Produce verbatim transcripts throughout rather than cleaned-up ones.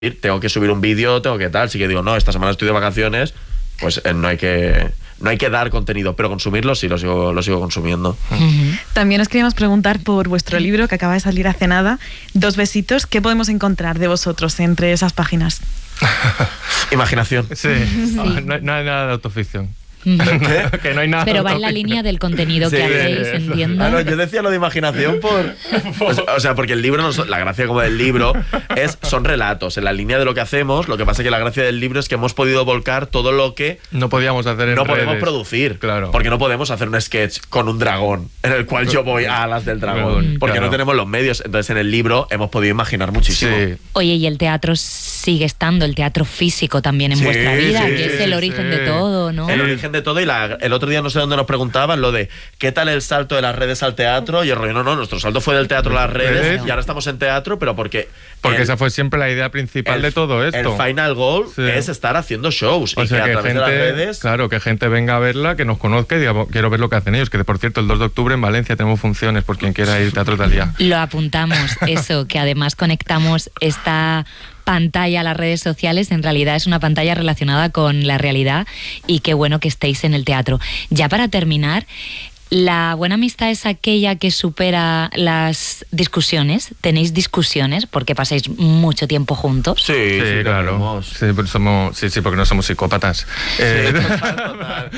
tengo que subir un vídeo, tengo que tal, sí que digo, no, esta semana estoy de vacaciones, pues eh, no hay que no hay que dar contenido, pero consumirlo sí, lo sigo, lo sigo consumiendo. Uh-huh. También os queríamos preguntar por vuestro libro que acaba de salir hace nada, Dos besitos, ¿qué podemos encontrar de vosotros entre esas páginas? Imaginación. Sí, sí. No, no hay nada de autoficción. ¿Qué? Que no hay nada. Pero va en la línea del contenido sí, que hacéis, entiendo. Ah, no, yo decía lo de imaginación por... O sea, porque el libro, no, la gracia como del libro es, son relatos, en la línea de lo que hacemos. Lo que pasa es que la gracia del libro es que hemos podido volcar todo lo que no podíamos hacer en No redes. podemos producir, claro. Porque no podemos hacer un sketch con un dragón en el cual yo voy a alas del dragón, porque claro. no tenemos los medios. Entonces en el libro hemos podido imaginar muchísimo. Sí. Oye, y el teatro sigue estando, el teatro físico también en sí, vuestra vida, sí, que es el origen sí. de todo, ¿no? El origen de todo. Y la, el otro día no sé dónde nos preguntaban lo de ¿qué tal el salto de las redes al teatro? Y el rollo, no, no, nuestro salto fue del teatro a las redes ¿Redes? y ahora estamos en teatro, pero porque... Porque el, esa fue siempre la idea principal el, de todo esto. El final goal sí. es estar haciendo shows o y sea, que a que través gente, de las redes... Claro, que gente venga a verla, que nos conozca y diga, quiero ver lo que hacen ellos, que por cierto el dos de octubre en Valencia tenemos funciones por quien quiera ir Teatro Talía. Lo apuntamos, eso, que además conectamos esta pantalla a las redes sociales, en realidad es una pantalla relacionada con la realidad y qué bueno que estéis en el teatro. Ya para terminar, ¿la buena amistad es aquella que supera las discusiones? ¿Tenéis discusiones porque pasáis mucho tiempo juntos? Sí, sí, sí claro. Sí, porque somos, sí, sí, porque no somos psicópatas. Sí, eh, total, total.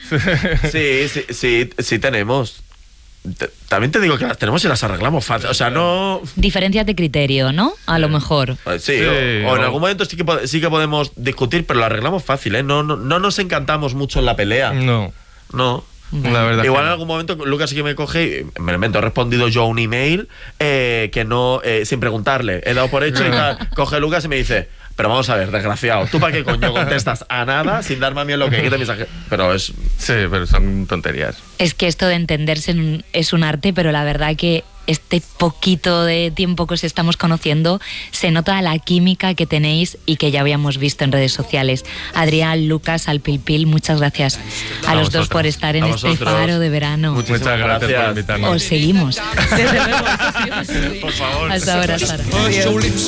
sí, sí, sí, sí tenemos. También te digo que las tenemos y las arreglamos fácil, o sea, no... Diferencias de criterio, ¿no? A lo mejor. Sí, sí o, o en algún momento sí que, sí que podemos discutir, pero lo arreglamos fácil, ¿eh? No, no, no nos encantamos mucho en la pelea. No. No. La verdad Igual que en algún momento Lucas sí que me coge y me lo invento, he respondido yo a un email eh, que no, eh, sin preguntarle, he dado por hecho y tal, coge Lucas y me dice, pero vamos a ver, desgraciado, ¿tú para qué coño contestas a nada sin darme a mí lo que quite mensaje? Pero es... Sí, pero son tonterías. Es que esto de entenderse es un arte, pero la verdad que este poquito de tiempo que os estamos conociendo se nota la química que tenéis y que ya habíamos visto en redes sociales. Adrián, Lucas, Alpilpil, muchas gracias a, a los dos por estar en este faro de verano. Muchas gracias, gracias por invitarnos. Os seguimos. Desde luego, eso sí, eso sí. Por favor. Hasta ahora, Sara.